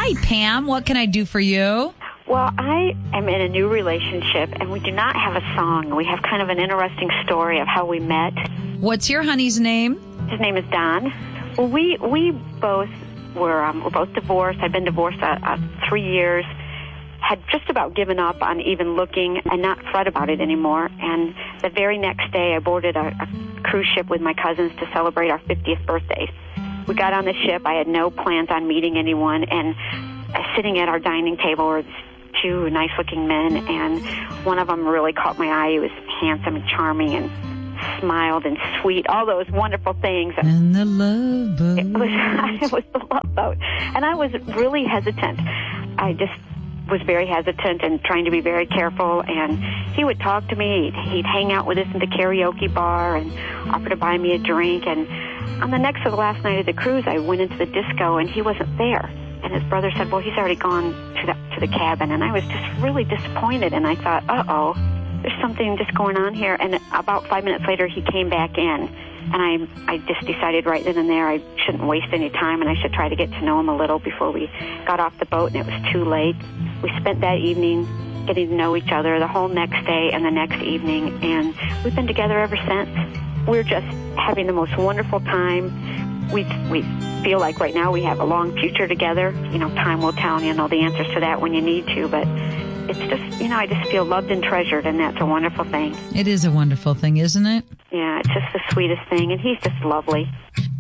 Hi, Pam. What can I do for you? Well, I am in a new relationship, and we do not have a song. We have kind of an interesting story of how we met. What's your honey's name? His name is Don. Well, we both we're both divorced. I've been divorced 3 years. Had just about given up on even looking and not fret about it anymore. And the very next day, I boarded a cruise ship with my cousins to celebrate our 50th birthday. We got on the ship. I had no plans on meeting anyone, and sitting at our dining table were two nice-looking men, and one of them really caught my eye. He was handsome and charming and smiled and sweet, all those wonderful things. And the love boat. It was the love boat. And I was really hesitant. I just was very hesitant and trying to be very careful, and he would talk to me. He'd hang out with us in the karaoke bar and offer to buy me a drink. And on the next to the last night of the cruise, I went into the disco, and he wasn't there. And his brother said, well, he's already gone to the cabin. And I was just really disappointed, and I thought, uh-oh, there's something just going on here. And about 5 minutes later, he came back in. And I just decided right then and there I shouldn't waste any time, and I should try to get to know him a little before we got off the boat, and it was too late. We spent that evening getting to know each other, the whole next day and the next evening, and we've been together ever since. We're just having the most wonderful time. We feel like right now we have a long future together. You know, time will tell, and you'll know the answers to that when you need to, but it's just, I just feel loved and treasured, and that's a wonderful thing. It is a wonderful thing, isn't it? Yeah, it's just the sweetest thing, and he's just lovely.